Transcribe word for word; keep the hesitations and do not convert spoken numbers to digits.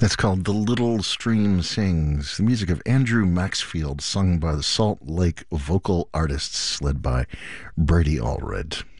That's called The Little Stream Sings, the music of Andrew Maxfield, sung by the Salt Lake vocal artists led by Brady Allred.